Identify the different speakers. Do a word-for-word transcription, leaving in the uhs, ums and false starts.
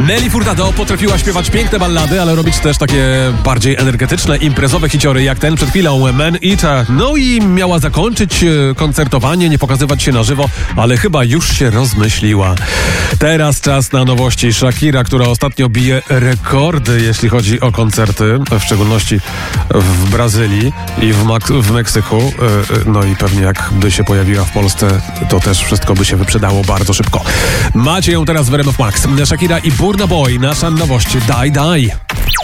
Speaker 1: Nelly Furtado potrafiła śpiewać piękne ballady, ale robić też takie bardziej energetyczne, imprezowe hiciory jak ten przed chwilą Man Eater. No i miała zakończyć koncertowanie, nie pokazywać się na żywo, ale chyba już się rozmyśliła. Teraz czas na nowości. Shakira, która ostatnio bije rekordy, jeśli chodzi o koncerty, w szczególności w Brazylii i w, Mak- w Meksyku. No i pewnie jakby się pojawiła w Polsce, to też wszystko by się wyprzedało bardzo szybko. Macie ją teraz w R M F Max. Shakira i Burna Boy, nasza nowość. Die Die.